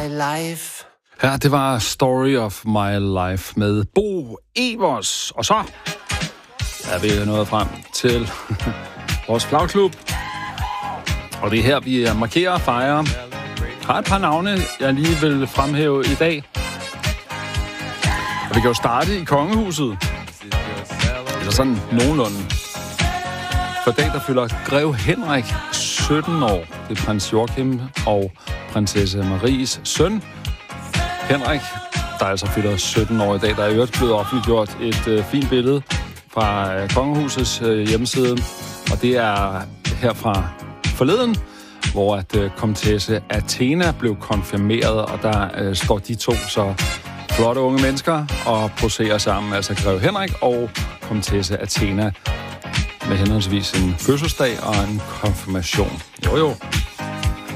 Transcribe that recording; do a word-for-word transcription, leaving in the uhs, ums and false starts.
my life. Ja, det var Story of My Life med Bo Evers. Og så er vi nået frem til vores flagklub. Og det er her, vi markerer og fejrer. Har et par navne, jeg lige vil fremhæve i dag. Og vi kan jo starte i kongehuset. Eller sådan nogenlunde. For dag, der fylder Grev Henrik sytten år. Det er prins Joachim og prinsesse Maries søn. Henrik, der altså fylder sytten år i dag. Der er i øvrigt blevet offentliggjort et øh, fint billede fra øh, kongehusets øh, hjemmeside. Og det er herfra forleden, hvor at øh, komtesse Athena blev konfirmeret. Og der øh, står de to så flotte unge mennesker og poserer sammen. Altså Grev Henrik og komtesse Athena med henholdsvis en fødselsdag og en konfirmation. Jo jo.